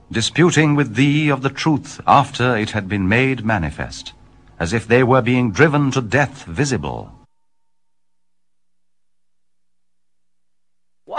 disputing with thee of the truth after it had been made manifest, as if they were being driven to death visible.